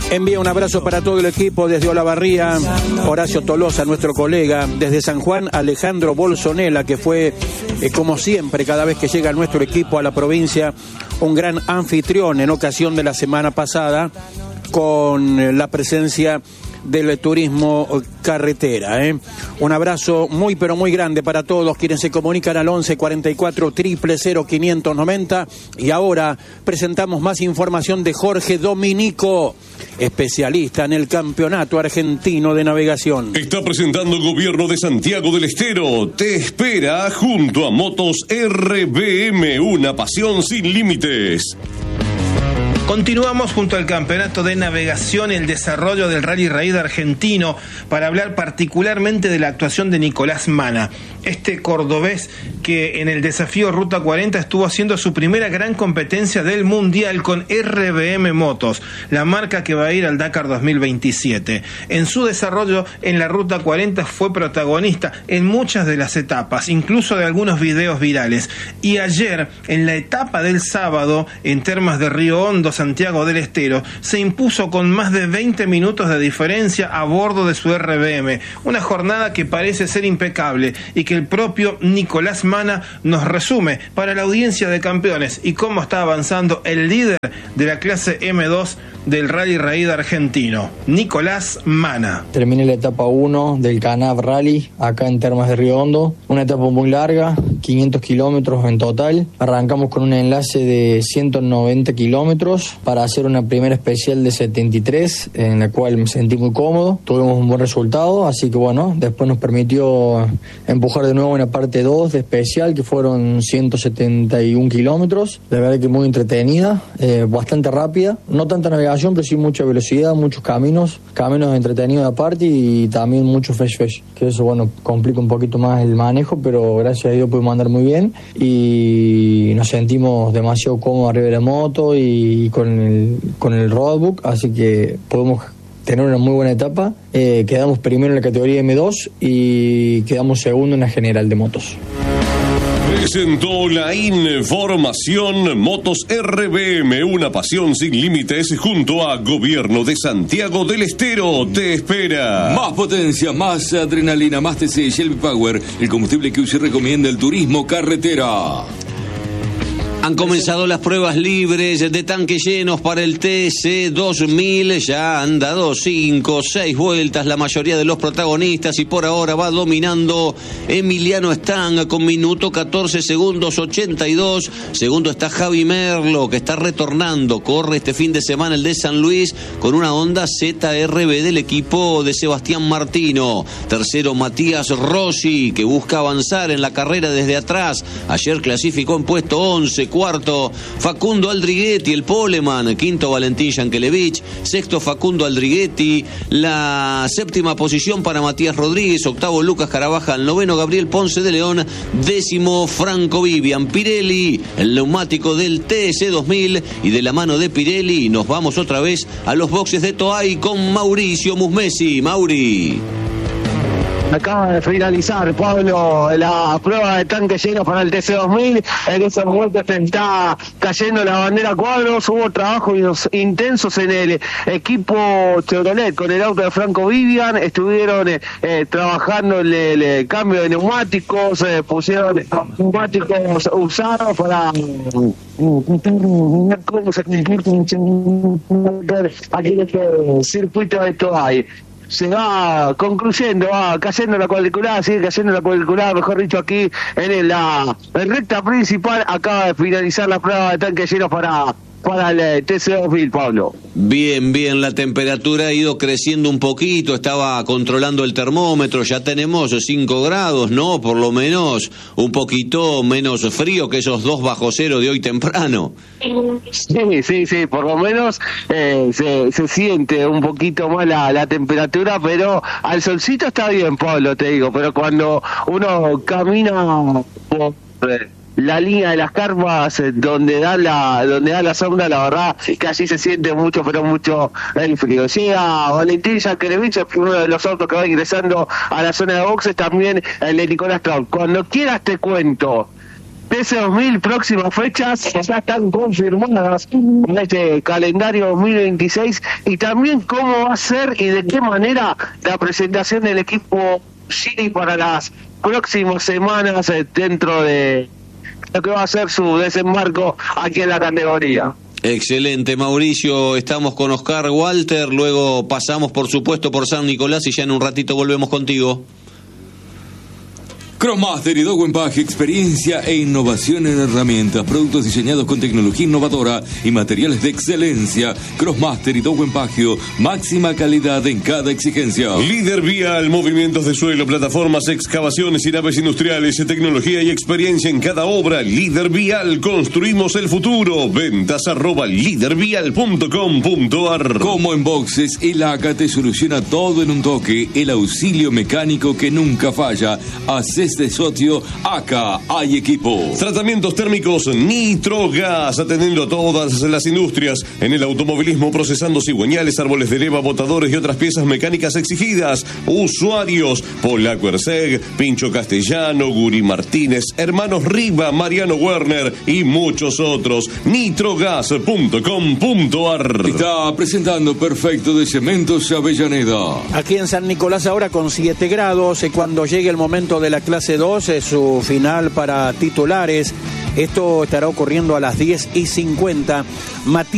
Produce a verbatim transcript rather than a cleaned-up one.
Envía un abrazo para todo el equipo desde Olavarría, Horacio Tolosa, nuestro colega, desde San Juan, Alejandro Bolsonela, que fue, eh, como siempre, cada vez que llega nuestro equipo a la provincia, un gran anfitrión en ocasión de la semana pasada, con la presencia del turismo carretera. ¿eh? Un abrazo muy pero muy grande para todos quienes se comunican al once cuarenta y cuatro cero cero cero quinientos noventa. Y ahora presentamos más información de Jorge Dominico, especialista en el Campeonato Argentino de Navegación. Está presentando el Gobierno de Santiago del Estero. Te espera junto a Motos R B M, una pasión sin límites. Continuamos junto al Campeonato de Navegación, el desarrollo del Rally Raid argentino, para hablar particularmente de la actuación de Nicolás Mana, este cordobés que en el desafío Ruta cuarenta estuvo haciendo su primera gran competencia del Mundial con R B M Motos, la marca que va a ir al Dakar dos mil veintisiete. En su desarrollo en la Ruta cuarenta fue protagonista en muchas de las etapas, incluso de algunos videos virales. Y ayer, en la etapa del sábado, en Termas de Río Hondo, Santiago del Estero, se impuso con más de veinte minutos de diferencia a bordo de su R B M. Una jornada que parece ser impecable y que el propio Nicolás Mana nos resume para la audiencia de campeones y cómo está avanzando el líder de la clase M dos del Rally Raid argentino, Nicolás Mana. Terminé la etapa uno del Canab Rally acá en Termas de Río Hondo, una etapa muy larga, quinientos kilómetros en total. Arrancamos con un enlace de ciento noventa kilómetros para hacer una primera especial de setenta y tres, en la cual me sentí muy cómodo, tuvimos un buen resultado, así que bueno, después nos permitió empujar de nuevo una parte dos de especial, que fueron ciento setenta y un kilómetros, la verdad que muy entretenida, eh, bastante rápida, no tanta navegación, pero sí mucha velocidad, muchos caminos, caminos entretenidos aparte y también mucho fresh fresh, que eso bueno, complica un poquito más el manejo, pero gracias a Dios pudimos andar muy bien y nos sentimos demasiado cómodos arriba de la moto y con el, con el roadbook, así que podemos tener una muy buena etapa. Eh, quedamos primero en la categoría M dos y quedamos segundo en la general de motos. Presentó la información Motos R B M, una pasión sin límites, junto a Gobierno de Santiago del Estero. Te espera. Más potencia, más adrenalina, más T C Shelby Power, el combustible que usted recomienda el turismo carretera. Han comenzado las pruebas libres de tanques llenos para el T C dos mil. Ya han dado cinco, seis vueltas la mayoría de los protagonistas y por ahora va dominando Emiliano Stang con minuto catorce segundos ochenta y dos. Segundo está Javi Merlo, que está retornando. Corre este fin de semana el de San Luis con una Honda Z R B del equipo de Sebastián Martino. Tercero Matías Rossi, que busca avanzar en la carrera desde atrás. Ayer clasificó en puesto once. Cuarto, Facundo Aldriguetti, el poleman. Quinto, Valentín Yankelevich. Sexto, Facundo Aldriguetti. La séptima posición para Matías Rodríguez. Octavo, Lucas Caravaja. El noveno, Gabriel Ponce de León. Décimo, Franco Vivian. Pirelli, el neumático del T C dos mil. Y de la mano de Pirelli nos vamos otra vez a los boxes de Toay con Mauricio Musmesi. Mauri. Acaba de finalizar, Pablo, la prueba de tanque lleno para el T C dos mil. En esos momentos está cayendo la bandera cuadros. Hubo trabajos intensos en el equipo Chevrolet con el auto de Franco Vivian. Estuvieron eh, eh, trabajando en el, el cambio de neumáticos, eh, pusieron neumáticos usados para ver cómo se comporta aquí en este circuito de Toay. Se va concluyendo, va cayendo la cuadriculada, sigue cayendo la cuadriculada, mejor dicho, aquí en la en recta principal. Acaba de finalizar la prueba de tanque lleno para, para el T C dos mil, Pablo. Bien, bien, la temperatura ha ido creciendo un poquito, estaba controlando el termómetro, ya tenemos cinco grados, ¿no? Por lo menos un poquito menos frío que esos dos bajo cero de hoy temprano. Sí, sí, sí, por lo menos eh, se, se siente un poquito más la, la temperatura, pero al solcito está bien, Pablo, te digo, pero cuando uno camina por eh, la línea de las carpas eh, donde da la donde da la sombra, la verdad que allí se siente mucho, pero mucho el frío. Llega Valentín Yankelevich, uno de los autos que va ingresando a la zona de boxes, también el de Nicolás Trump. Cuando quieras te cuento. T C dos mil, próximas fechas ya están confirmadas en este calendario dos mil veintiséis, y también cómo va a ser y de qué manera la presentación del equipo Gini para las próximas semanas dentro de lo que va a ser su desembarco aquí en la categoría. Excelente, Mauricio. Estamos con Oscar Walter, luego pasamos por supuesto por San Nicolás y ya en un ratito volvemos contigo. Crossmaster y Dow Pack, experiencia e innovación en herramientas, productos diseñados con tecnología innovadora y materiales de excelencia. Crossmaster y Dow Pack, máxima calidad en cada exigencia. Líder Vial, movimientos de suelo, plataformas, excavaciones y naves industriales, tecnología y experiencia en cada obra. Líder Vial, construimos el futuro. Ventas arroba líder vial punto com punto ar. Como en boxes, el A C A te soluciona todo en un toque. El auxilio mecánico que nunca falla. Haces de socio A C A, hay equipo. Tratamientos térmicos Nitrogas, atendiendo a todas las industrias. En el automovilismo, procesando cigüeñales, árboles de leva, botadores y otras piezas mecánicas exigidas. Usuarios: Polaco Erseg, Pincho Castellano, Guri Martínez, Hermanos Riva, Mariano Werner y muchos otros. Nitrogas punto com punto ar. Está presentando Perfecto de Cementos Avellaneda. Aquí en San Nicolás ahora con siete grados, eh, cuando llegue el momento de la clase dos, es su final para titulares. Esto estará ocurriendo a las diez y cincuenta. Matías